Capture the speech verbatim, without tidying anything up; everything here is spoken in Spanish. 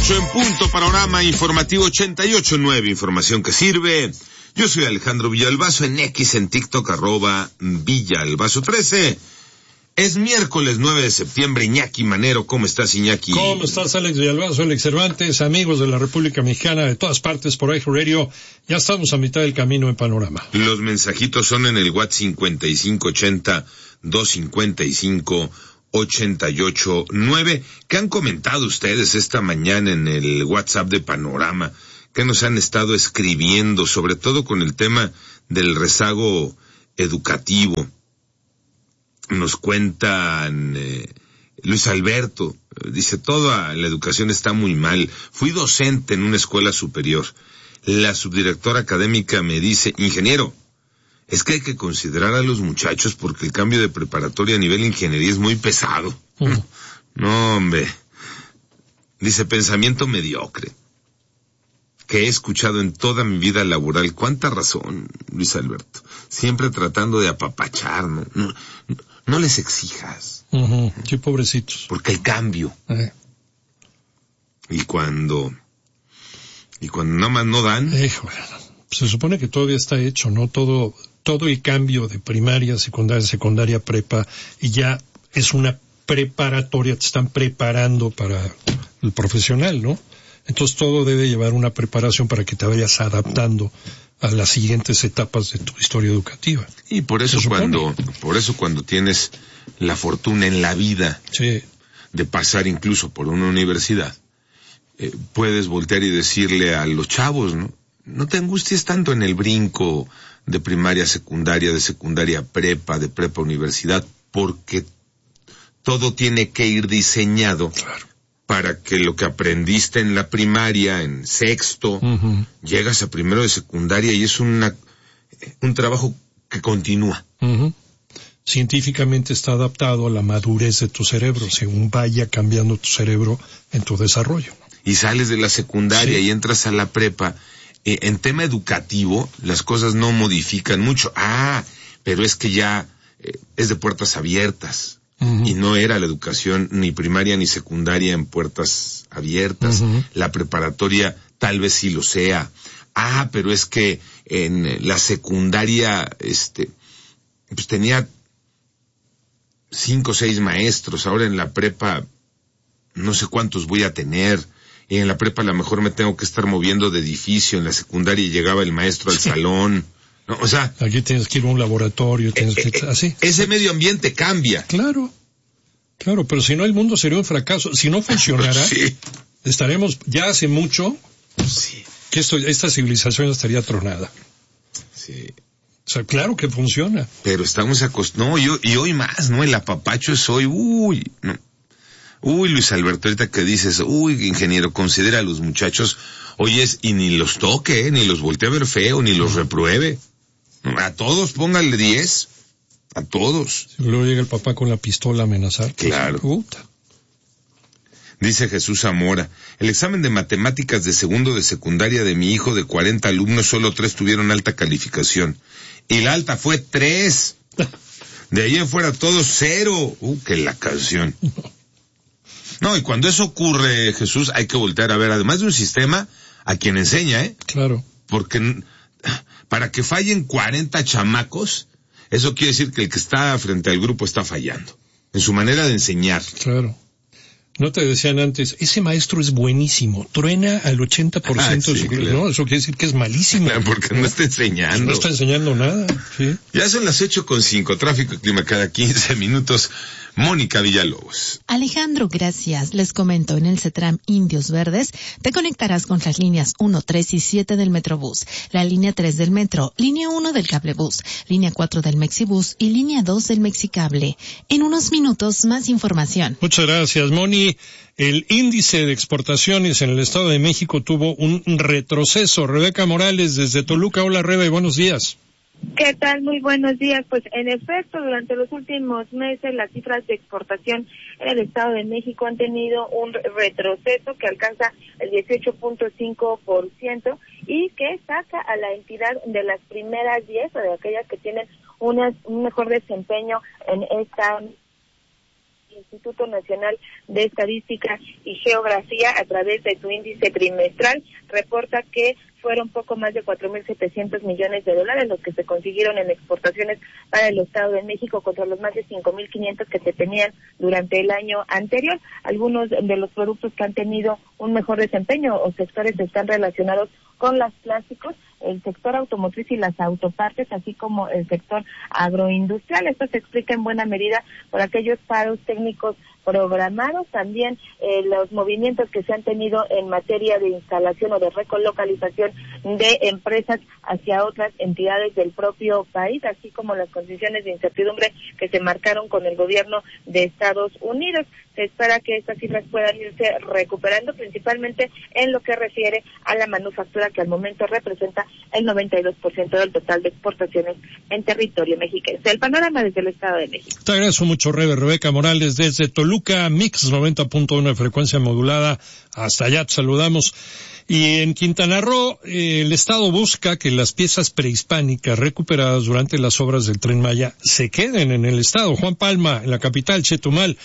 ocho en punto, panorama informativo ochenta y ocho punto nueve, información que sirve. Yo soy Alejandro Villalbazo, en X, en TikTok, arroba Villalbazo trece. Es miércoles nueve de septiembre, Iñaki Manero. ¿Cómo estás, Iñaki? ¿Cómo estás, Alex Villalbazo, Alex Cervantes, amigos de la República Mexicana, de todas partes por iHeart Radio? Ya estamos a mitad del camino en Panorama. Los mensajitos son en el WhatsApp cincuenta y cinco ochenta, doscientos cincuenta y cinco, ochenta y ocho nueve. ¿Qué han comentado ustedes esta mañana en el WhatsApp de Panorama? ¿Qué nos han estado escribiendo, sobre todo con el tema del rezago educativo? Nos cuentan, eh, Luis Alberto, eh, dice, toda la educación está muy mal. Fui docente en una escuela superior. La subdirectora académica me dice, ingeniero, es que hay que considerar a los muchachos porque el cambio de preparatoria a nivel ingeniería es muy pesado. Uh-huh. No, hombre. Dice, pensamiento mediocre, que he escuchado en toda mi vida laboral. ¿Cuánta razón, Luis Alberto? Siempre tratando de apapachar, ¿no? No, no, no les exijas. Uh-huh. Sí, pobrecitos. Porque el cambio. Uh-huh. Y cuando... Y cuando nada más no dan... Hijo, se supone que todavía está hecho, ¿no? Todo, todo el cambio de primaria, secundaria, secundaria, prepa, y ya es una preparatoria, te están preparando para el profesional, ¿no? Entonces todo debe llevar una preparación para que te vayas adaptando a las siguientes etapas de tu historia educativa. Y por eso cuando, por eso cuando tienes la fortuna en la vida, sí, de pasar incluso por una universidad, eh, puedes voltear y decirle a los chavos, ¿no? No te angusties tanto en el brinco de primaria, secundaria, de secundaria, prepa, de prepa, universidad, porque todo tiene que ir diseñado, claro, para que lo que aprendiste en la primaria, en sexto, uh-huh, llegas a primero de secundaria y es una, un trabajo que continúa. Uh-huh. Científicamente está adaptado a la madurez de tu cerebro, según vaya cambiando tu cerebro en tu desarrollo. Y sales de la secundaria, sí, y entras a la prepa. Eh, en tema educativo, las cosas no modifican mucho. Ah, pero es que ya eh, es de puertas abiertas. Uh-huh. Y no era la educación ni primaria ni secundaria en puertas abiertas. Uh-huh. La preparatoria tal vez sí lo sea. Ah, pero es que en la secundaria, este, pues tenía cinco o seis maestros. Ahora en la prepa, no sé cuántos voy a tener. Y en la prepa a lo mejor me tengo que estar moviendo de edificio. En la secundaria llegaba el maestro al, sí, salón. No, o sea, aquí tienes que ir a un laboratorio, tienes eh, que así. Ese medio ambiente cambia. Claro, claro, pero si no el mundo sería un fracaso. Si no funcionara, sí, estaremos ya hace mucho, sí, que esto, esta civilización estaría tronada. Sí. O sea, claro que funciona. Pero estamos acostumbrados, no, y, y hoy más, ¿no? El apapacho es hoy, uy, no. Uy, Luis Alberto, ahorita que dices, uy, ingeniero, considera a los muchachos, oyes, y ni los toque, ¿eh? Ni los voltee a ver feo, ni los repruebe. A todos póngale diez. A todos. Si luego llega el papá con la pistola a amenazar. Claro. Puta. Dice Jesús Zamora, el examen de matemáticas de segundo de secundaria de mi hijo de cuarenta alumnos, solo tres tuvieron alta calificación. Y la alta fue tres. De ahí en fuera todos cero. Uh, que la canción. No, y cuando eso ocurre, Jesús, hay que voltear a ver, además de un sistema, a quien enseña, ¿eh? Claro. Porque para que fallen cuarenta chamacos, eso quiere decir que el que está frente al grupo está fallando en su manera de enseñar. Claro. No te decían antes, ese maestro es buenísimo, truena al ochenta por ciento ah, sí, de su clase. Claro. No, eso quiere decir que es malísimo. Claro, porque no, no está enseñando. No está enseñando nada, sí. Ya son las ocho con cinco, tráfico y clima cada quince minutos. Mónica Villalobos. Alejandro, gracias. Les comento, en el CETRAM Indios Verdes te conectarás con las líneas uno, tres y siete del Metrobús, la línea tres del Metro, línea uno del Cablebús, línea cuatro del Mexibús y línea dos del Mexicable. En unos minutos, más información. Muchas gracias, Moni. El índice de exportaciones en el Estado de México tuvo un retroceso. Rebeca Morales, desde Toluca. Hola, Rebe, buenos días. ¿Qué tal? Muy buenos días. Pues en efecto, durante los últimos meses las cifras de exportación en el Estado de México han tenido un retroceso que alcanza el dieciocho punto cinco por ciento y que saca a la entidad de las primeras diez o de aquellas que tienen una, un mejor desempeño en esta Instituto Nacional de Estadística y Geografía, a través de su índice trimestral, reporta que fueron poco más de cuatro mil setecientos millones de dólares los que se consiguieron en exportaciones para el Estado de México contra los más de cinco mil quinientos que se tenían durante el año anterior. Algunos de los productos que han tenido un mejor desempeño o sectores están relacionados con los plásticos, el sector automotriz y las autopartes, así como el sector agroindustrial. Esto se explica en buena medida por aquellos paros técnicos programados, también eh, los movimientos que se han tenido en materia de instalación o de recolocalización de empresas hacia otras entidades del propio país, así como las condiciones de incertidumbre que se marcaron con el gobierno de Estados Unidos. Se espera que estas cifras puedan irse recuperando, principalmente en lo que refiere a la manufactura, que al momento representa el noventa y dos por ciento del total de exportaciones en territorio mexicano. El panorama desde el Estado de México. Te agradezco mucho, Rebe. Rebeca Morales, desde Toluca, Mix noventa punto uno de frecuencia modulada. Hasta allá te saludamos. Y en Quintana Roo, eh, el Estado busca que las piezas prehispánicas recuperadas durante las obras del Tren Maya se queden en el Estado. Juan Palma, en la capital, Chetumal.